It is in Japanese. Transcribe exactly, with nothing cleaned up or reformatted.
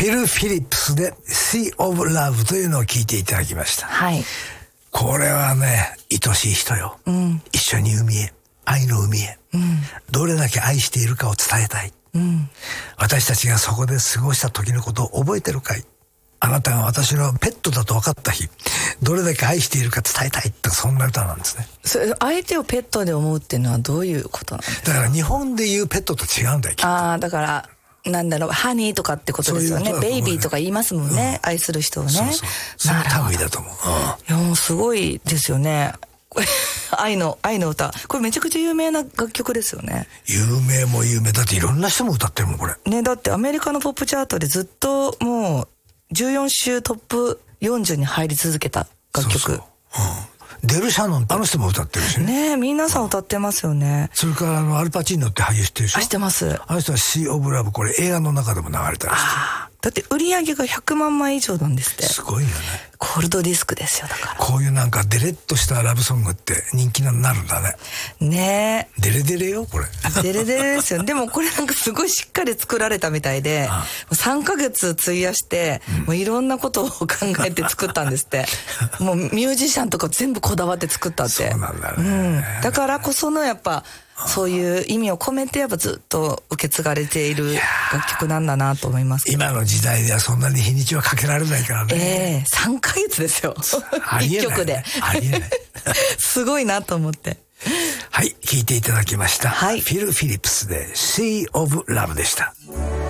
フィル・フィリップスで Sea of Love というのを聞いていただきました。 はい。 これはね、愛しい人よ。うん、一緒に海へ、愛の海へ、うん、どれだけ愛しているかを伝えたい。うん、私たちがそこで過ごした時のことを覚えてるかい？あなたが私のペットだと分かった日、どれだけ愛しているか伝えたいって、そんな歌なんですね。 それ相手をペットで思うっていうのはどういうことなんですか？ だから日本で言うペットと違うんだよ。 ああ、だからなんだろう、ハニーとかってことですよね。ベイビーとか言いますもんね、うん、愛する人をね。そうそう、 その類だと思う。 うん、いやもうすごいですよね。愛の愛の歌、これめちゃくちゃ有名な楽曲ですよね。 有名も有名だって、いろんな人も歌ってるもんこれね。だってアメリカのポップチャートでずっともうじゅうよん週トップよんじゅうに入り続けた楽曲。そうそう、 うん、デル・シャノン、あの人も歌ってるしね。 ね、皆さん歌ってますよね。 それからあのアルパチーノって俳優知ってるでしょ。 知ってます。 あの人はシー・オブ・ラブ、これ映画の中でも流れたりして。 あ、だって売り上げがひゃくまんまい以上なんですって。 すごいよね。 コールドディスクですよ。だからこういうなんかデレッとしたラブソングって人気になるんだね。 ねえ、 デレデレよこれ。 デレデレですよ。でもこれなんかすごいしっかり作られたみたいで、ああ、さんかげつ費やして、うん、もういろんなことを考えて作ったんですってもうミュージシャンとか全部こだわって作ったって。 そうなんだね、うん、 だからこそのやっぱそういう意味を込めてやっぱずっと受け継がれている楽曲なんだなと思います。 今の時代ではそんなに日にちはかけられないからね。 ええー、さんかげつですよ一曲で。 ありえないすごいなと思って。 はい、聴いていただきました、 はい、 フィル・フィリップスで Sea of Love でした。